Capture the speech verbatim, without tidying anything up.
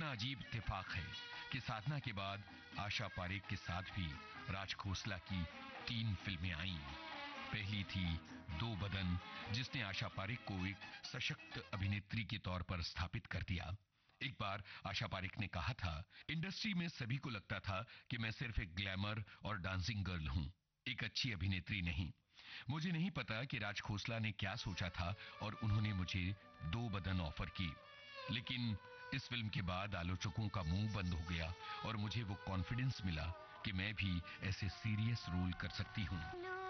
कितना अजीब इत्तेफाक है कि साधना के बाद आशा पारेख के साथ भी राज खोसला की तीन फिल्में आईं। पहली थी दो बदन, जिसने आशा पारेख को एक सशक्त अभिनेत्री के तौर पर स्थापित कर दिया। एक बार आशा पारेख ने कहा था, इंडस्ट्री में सभी को लगता था कि मैं सिर्फ एक ग्लैमर और डांसिंग गर्ल हूं, एक अच्छी अभिनेत्री नहीं। मुझे नहीं पता कि राज खोसला ने क्या सोचा था और उन्होंने मुझे दो बदन ऑफर की, लेकिन इस फिल्म के बाद आलोचकों का मुंह बंद हो गया और मुझे वो कॉन्फिडेंस मिला कि मैं भी ऐसे सीरियस रोल कर सकती हूं।